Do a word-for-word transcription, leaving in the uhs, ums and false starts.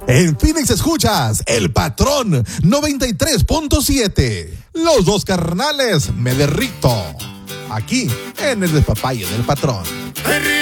En Phoenix escuchas El Patrón noventa y tres punto siete. Los dos carnales, me derrito. Aquí en el despapalle del Patrón.